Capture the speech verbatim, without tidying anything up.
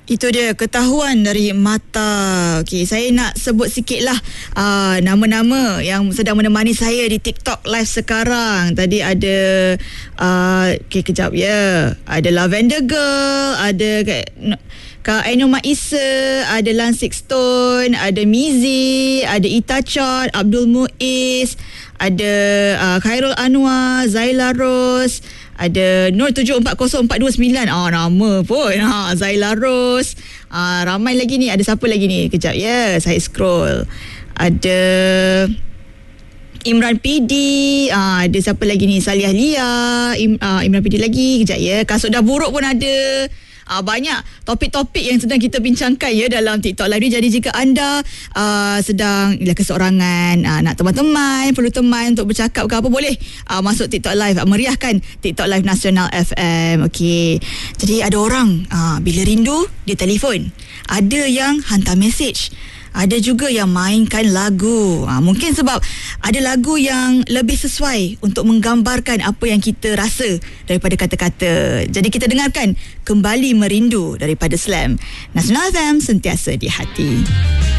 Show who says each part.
Speaker 1: Itu dia ketahuan dari mata. Okey, saya nak sebut sikitlah uh, nama-nama yang sedang menemani saya di TikTok live sekarang. Tadi ada uh, okey kejap ya. Ada Lavender Girl, ada Kak Aino Maisa, ada Lansik Stone, ada Mizi, ada Ita Chot, Abdul Muiz, ada uh, Khairul Anwar, Zaila Rose, ada Nur tujuh empat kosong empat dua sembilan. Ah, nama pun ha, Zaila Rose. Ah, ramai lagi ni. Ada siapa lagi ni? Kejap ya, saya scroll. Ada Imran P D. Ah, ada siapa lagi ni? Saliah Lia. Im, ah, Imran P D lagi. Kejap ya. Kasut dah buruk pun ada. Uh, banyak topik-topik yang sedang kita bincangkan ya dalam TikTok Live ni. Jadi jika anda uh, sedang ialah keseorangan, uh, nak teman-teman, perlu teman untuk bercakap ke apa, boleh uh, masuk TikTok Live, uh, meriahkan TikTok Live Nasional F M. Okey. Jadi ada orang uh, bila rindu dia telefon, ada yang hantar mesej, ada juga yang mainkan lagu. Ha, mungkin sebab ada lagu yang lebih sesuai untuk menggambarkan apa yang kita rasa daripada kata-kata. Jadi kita dengarkan Kembali Merindu daripada Slam. Nasional F M, sentiasa di hati.